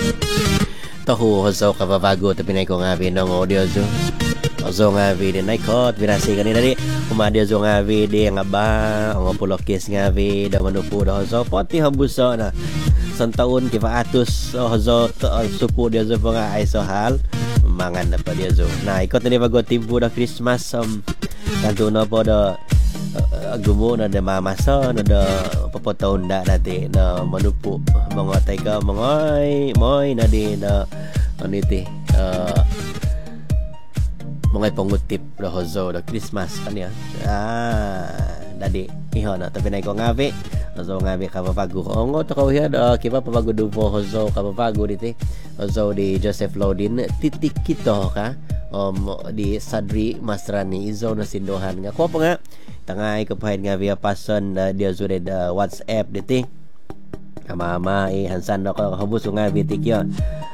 Tahu hozo kababago tapi naik ko nga binong audio zo. Hozo nga video naikot binasi kan dari kumadia zo nga video nga ba ang pulokis nga video manupo do hozo poti hambuso na santaon kiva atus hozo supu dia zo nga ay so hal mangan na pa dia zo. Nah ikot ni bago timbu da Christmas kanto na po do gumo na de mamasa na de papatahun da dati na manupo mga tayka mga moy na di na aniti mga pangutip da hozo da Christmas kanya dadi iho na tapi nay ko ngabi hozo ngabi ka papago ongo to ko hiya da kiba papago do hozo ka papago diti hozo di Joseph Lodin titik kito ka di Sadri Masrani izo na sindohan nga ko pa nga tangay ko pahin nga via pason dia sudah WhatsApp diti mama hansan ko habus nga bitik yo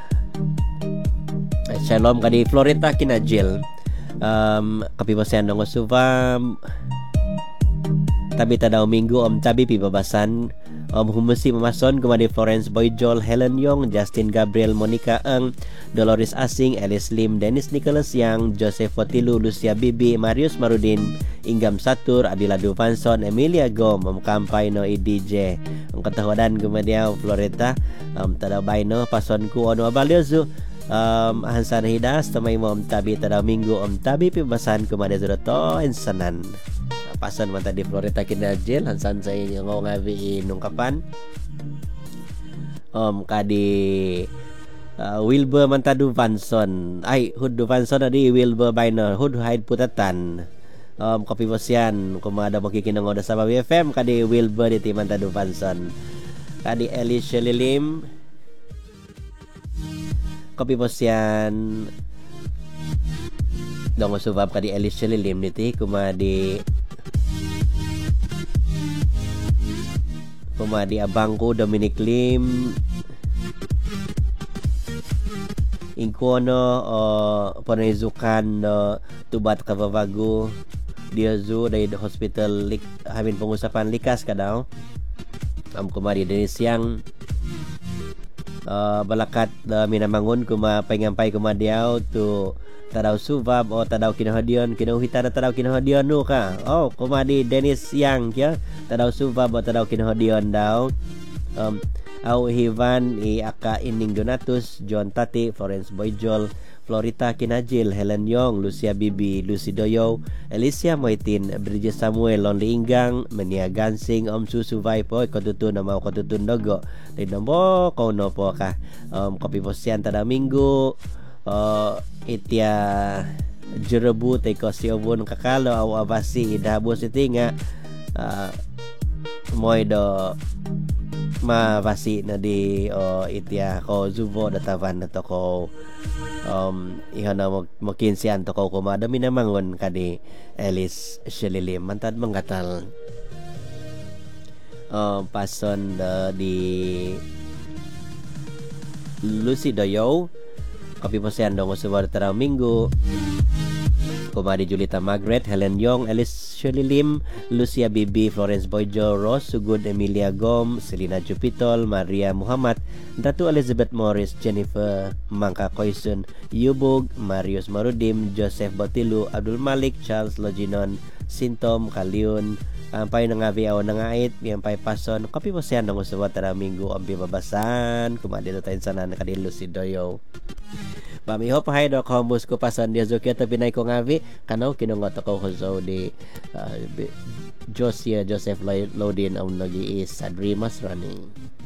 Shalom kadi Florita kinajil kapibasan ng usubam tabi tadaw minggu tabi pibabasan humusi mamason kumadi Florence Boyjol, Helen Yong, Justin Gabriel, Monica Ang, Dolores Asing, Alice Lim, Dennis Nicholas Yang, Joseph Fotilu, Lucia Bibi, Marius Marudin, Inggam Satur, Adila Duvanson, Emilia Gom, Kampay no DJ. Ang katawadan kumadiaw Florita tadabay no pason ko ano abalyoso hansan hidas tamay mo tabi tadaw minggu tabi pibabasan kumadi zo to insanan pasan man tadi Florita kinajil hansan sa inyo nga nung kapan kadi Wilbur Mantadu Vanson ay Hud Vanson adi Wilbur Biner Hud Hyde Putatan kopi bosyan kumada makikinango da sa BFM kadi Wilbur di Mantadu Vanson kadi Elisha Lilim kopi bosyan dong subab kadi Elisha Lilim niti kumadi abangko Dominic Lim ingkono panizukan tubat kababago dia zu dari hospital hamin pengusapan likas kadaw kumari dari siang balakat minamangun pengampai kumadiaw tu tadaw subab tadaw kinahadion kinuhita na tadaw kinahadion no ka kumadi Dennis Yang kya tadaw subab tadaw kinahadion daw au Hivan aka Ining Donatus John Tati Florence Boyjol Florita Kinajil Helen Yong Lucia Bibi Lucy Doyo Alicia Moitin Bridges Samuel Lonely Inggang Menia Gansing Susu Vipo kotutun na mau kotutun dogo din mo kono po ka kopi posyan tada minggu itya jerebu teko siobun kakalo au abasi idabos itinga moido mavasi na di itya ko zubo datavan na to ko iho na mo kinsian to ko kumadami na mangon kadi Alice Shelilim mantad manggatal pason di Lucy Doyo kopi posyan dong usubad taraw minggu kumadi Julita Margaret Helen Yong Alice Shelilim Lucia Bibi Florence Boyjo Ross Sugud Emilia Gom Selina Jupitol Maria Muhammad Datu Elizabeth Morris Jennifer Mangka Koisun Yubog Marius Marudim Joseph Botilu Abdul Malik Charles Loginon Sintom Kaliun Ampay nangabiaw nangait Ampay pason kopi posyan dong usubad taraw minggu ampi babasan kumadi tayo sanan kadi Lucy Doyo pamiho pahay do kombus ko pasan dia zokia tapi naik ko ngavi kanaw kinongot ko hozo di Joseph Lodin ang nagi is Sadri Masrani.